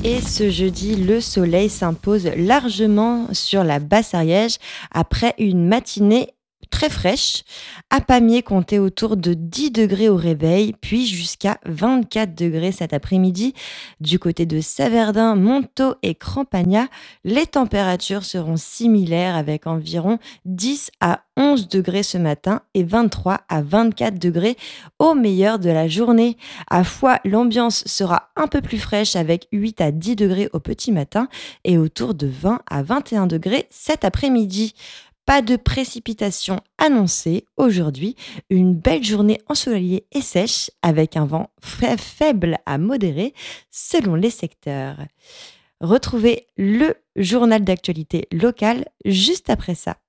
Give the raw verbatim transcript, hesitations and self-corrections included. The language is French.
Et ce jeudi, le soleil s'impose largement sur la Basse-Ariège après une matinée très fraîche. À Pamiers, comptez autour de dix degrés au réveil, puis jusqu'à vingt-quatre degrés cet après-midi. Du côté de Saverdun, Montaut et Crampagna, les températures seront similaires avec environ dix à onze degrés ce matin et vingt-trois à vingt-quatre degrés au meilleur de la journée. À Foix, l'ambiance sera un peu plus fraîche avec huit à dix degrés au petit matin et autour de vingt à vingt et un degrés cet après-midi. Pas de précipitations annoncées aujourd'hui. Une belle journée ensoleillée et sèche avec un vent fa- faible à modéré selon les secteurs. Retrouvez le journal d'actualité locale juste après ça.